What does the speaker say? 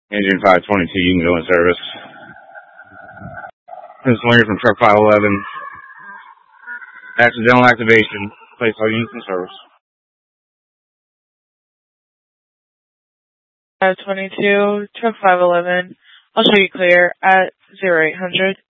Engine 522, you can go in service. This is Slinger from truck 511. Accidental activation. Place all units in service. 522, truck 511. I'll show you clear at 0800.